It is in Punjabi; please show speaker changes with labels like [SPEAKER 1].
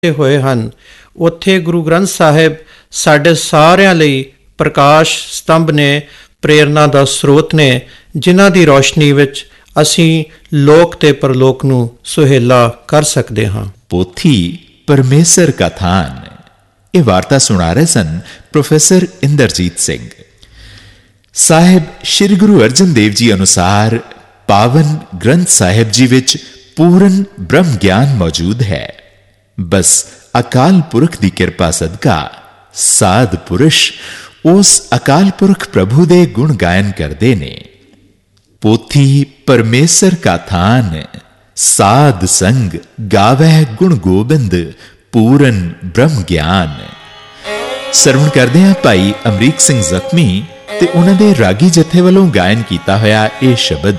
[SPEAKER 1] ਹੋਏ ਹਨ। ਉੱਥੇ ਗੁਰੂ ਗ੍ਰੰਥ ਸਾਹਿਬ ਸਾਡੇ ਸਾਰਿਆਂ ਲਈ ਪ੍ਰਕਾਸ਼ ਸਤੰਭ ਨੇ, ਪ੍ਰੇਰਨਾ ਦਾ ਸਰੋਤ ਨੇ, ਜਿਨ੍ਹਾਂ ਦੀ ਰੌਸ਼ਨੀ ਵਿੱਚ ਅਸੀਂ ਲੋਕ ਤੇ ਪਰਲੋਕ ਨੂੰ ਸੁਹੇਲਾ ਕਰ ਸਕਦੇ ਹਾਂ।
[SPEAKER 2] ਪੋਥੀ ਪਰਮੇਸ਼ਰ ਕਾ ਥਾਨ। ਇਹ ਵਾਰਤਾ ਸੁਣਾ ਰਹੇ ਸਨ ਪ੍ਰੋਫੈਸਰ ਇੰਦਰਜੀਤ ਸਿੰਘ ਸਾਹਿਬ। ਸ਼੍ਰੀ ਗੁਰੂ ਅਰਜਨ ਦੇਵ ਜੀ ਅਨੁਸਾਰ ਪਾਵਨ ਗ੍ਰੰਥ ਸਾਹਿਬ ਜੀ ਵਿੱਚ ਪੂਰਨ ਬ੍ਰਹਮ ਗਿਆਨ ਮੌਜੂਦ ਹੈ। ਬਸ ਅਕਾਲ ਪੁਰਖ ਦੀ ਕਿਰਪਾ ਸਦਕਾ ਸਾਧ ਪੁਰਸ਼ ਉਸ ਅਕਾਲ ਪੁਰਖ ਪ੍ਰਭੂ ਦੇ ਗੁਣ ਗਾਇਨ ਕਰਦੇ ਨੇ। ਪੋਥੀ ਪਰਮੇਸ਼ਰ ਕਾ ਥਾਨ, ਸਾਧ ਸੰਗ ਗਾਵੈ ਗੁਣ ਗੋਬਿੰਦ, ਪੂਰਨ ਬ੍ਰਹਮ ਗਿਆਨ। ਸਰਵਣ ਕਰਦੇ ਹਾਂ ਭਾਈ ਅਮਰੀਕ ਸਿੰਘ ਜ਼ਖਮੀ ਤੇ ਉਹਨਾਂ ਦੇ ਰਾਗੀ ਜਥੇ ਵੱਲੋਂ ਗਾਇਨ ਕੀਤਾ ਹੋਇਆ ਇਹ ਸ਼ਬਦ।